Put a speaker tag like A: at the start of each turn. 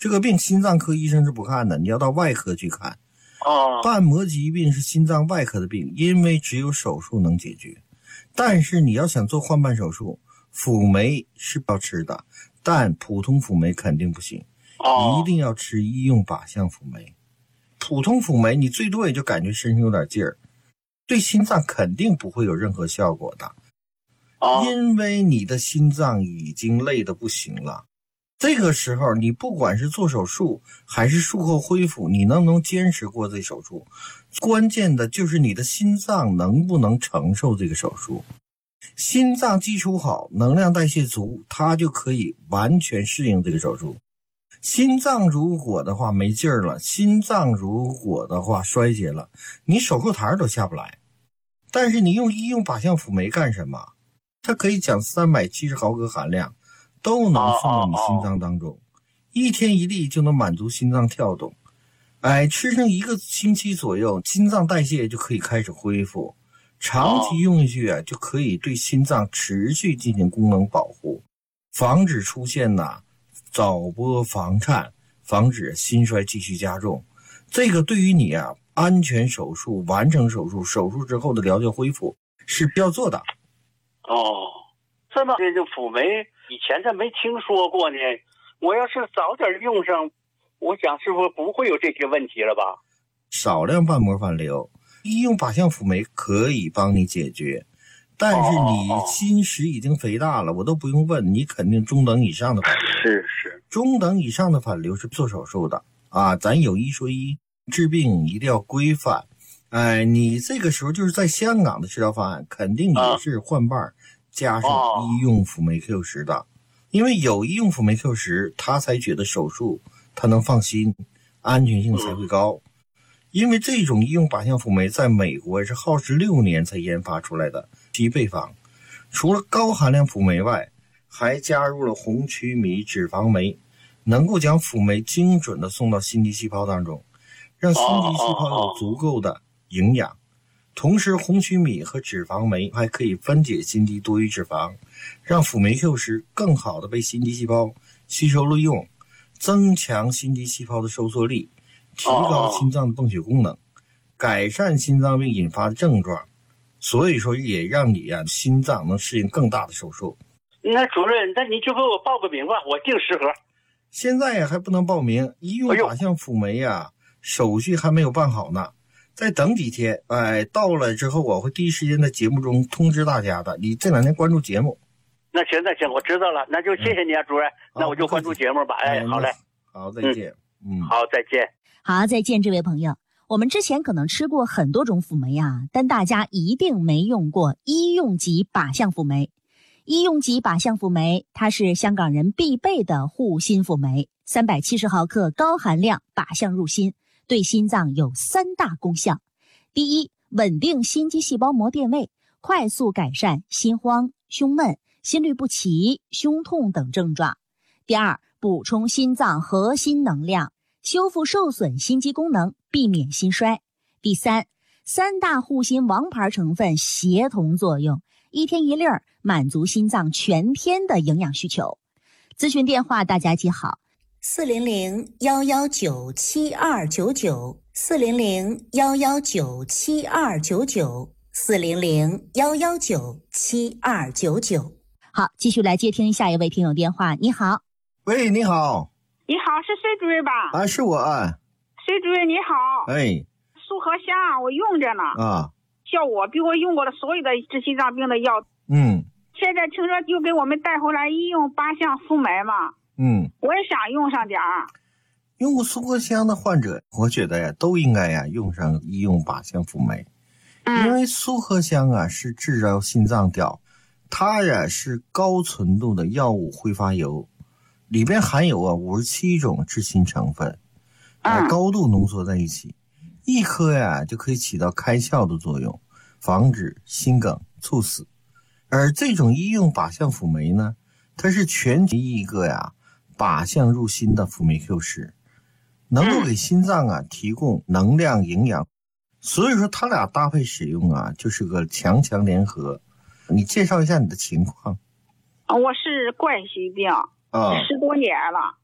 A: 这个病心脏科医生是不看的，你要到外科去看。瓣膜疾病是心脏外科的病，因为只有手术能解决。但是你要想做换瓣手术，辅酶是要吃的，但普通辅酶肯定不行，一定要吃医用靶向辅酶。普通辅酶你最多也就感觉身上有点劲儿，对心脏肯定不会有任何效果的，因为你的心脏已经累得不行了。这个时候你不管是做手术还是术后恢复，你能不能坚持过这手术，关键的就是你的心脏能不能承受这个手术。心脏基础好，能量代谢足，它就可以完全适应这个手术。心脏如果的话没劲儿了，心脏如果的话衰竭了，你手术台都下不来。但是你用医用靶向辅酶干什么？它可以将370毫克含量都能送到你心脏当中，一天一粒就能满足心脏跳动。吃上1个星期左右，心脏代谢就可以开始恢复。长期用下去就可以对心脏持续进行功能保护，防止出现早搏房颤，防止心衰继续加重。这个对于你安全手术、完成手术、手术之后的疗效恢复是必要做的。
B: 这么这辅酶以前这没听说过呢，我要是早点用上，我想是不是不会有这些问题了吧？
A: 少量瓣膜反流，医用靶向辅酶可以帮你解决，但是你心室已经肥大了，我都不用问，你肯定中等以上的反流。
B: 是
A: 中等以上的反流是做手术的咱有一说一，治病一定要规范。你这个时候就是在香港的治疗方案肯定也是换瓣加上医用辅酶 Q10 的，因为有医用辅酶 Q10，他才觉得手术他能放心，安全性才会高。因为这种医用靶向辅酶在美国是耗时6年才研发出来的其配方，除了高含量辅酶外，还加入了红曲米脂肪酶，能够将辅酶精准的送到心肌细胞当中，让心肌细胞有足够的营养。同时红曲米和脂肪酶还可以分解心肌多余脂肪，让辅酶 Q10 更好的被心肌细胞吸收利用，增强心肌细胞的收缩力，提高心脏的泵血功能，改善心脏病引发的症状。所以说也让你心脏能适应更大的手术。
B: 那主任，那你就给我报个名吧，我定10盒。
A: 现在还不能报名，医用靶向辅酶手续还没有办好呢，再等几天。到了之后我会第一时间在节目中通知大家的，你这2天关注节目。
B: 那行，我知道了，那就谢谢你主任。那我就关注节目吧。好嘞，
A: 好，再见。
B: 好，再见。
C: 好，再见，这位朋友。我们之前可能吃过很多种辅酶但大家一定没用过医用级靶向辅酶。医用级靶向辅酶，它是香港人必备的护心辅酶，370毫克高含量靶向入心，对心脏有3大功效。第一，稳定心肌细胞膜电位，快速改善心慌、胸闷、心律不齐、胸痛等症状。第二，补充心脏核心能量，修复受损心肌功能，避免心衰。第三，3大护心王牌成分协同作用，一天一粒儿，满足心脏全天的营养需求。咨询电话大家记好：400-119-7299 400-119-7299 400-119-7299。好，继续来接听下一位听友电话。你好。
A: 喂，你好。
D: 你好，是孙主任吧？
A: 是我。
D: 孙主任你好。苏合香我用着呢。效果比我用过的所有的治心脏病的药。现在听说就给我们带回来医用靶向辅酶嘛。我也想用上点儿。
A: 用过苏合香的患者，我觉得都应该用上医用靶向辅酶。因为苏合香是治疗心脏吊，它是高纯度的药物挥发油，里边含有57种致心成分，高度浓缩在一起，一颗就可以起到开窍的作用，防止心梗猝死。而这种医用靶向辅酶呢，它是全球一个靶向入心的辅酶 Q10， 能够给心脏提供能量营养，所以说它俩搭配使用就是个强强联合。你介绍一下你的情况。
D: 我是冠心病，10多年了。